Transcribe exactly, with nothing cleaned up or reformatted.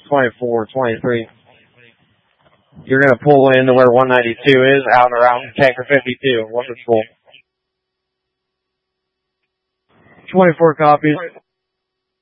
twenty-four twenty-three. You're going to pull into where one ninety-two is, out and around tanker fifty-two. What's its full? twenty-four copies.